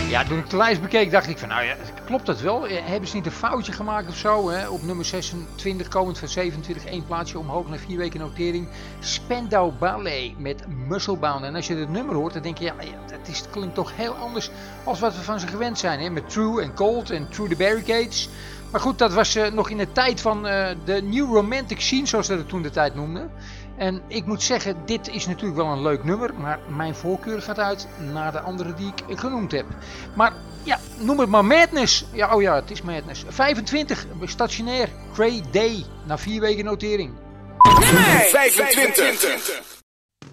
Ja, toen ik de lijst bekeek dacht ik van, nou ja, klopt dat wel? Hebben ze niet een foutje gemaakt of zo? Hè? Op nummer 26, komend van 27, 1 plaatsje omhoog naar 4 weken notering. Spandau Ballet met Musclebound. En als je het nummer hoort, dan denk je, ja, het klinkt toch heel anders als wat we van ze gewend zijn. Hè? Met True en Cold en Through the Barricades. Maar goed, dat was nog in de tijd van de New Romantic Scene, zoals ze dat toen de tijd noemden. En ik moet zeggen, dit is natuurlijk wel een leuk nummer, maar mijn voorkeur gaat uit naar de andere die ik genoemd heb. Maar ja, noem het maar Madness. Ja, oh ja, het is Madness. 25, stationair, Grey Day, na 4 weken notering. Nummer 25.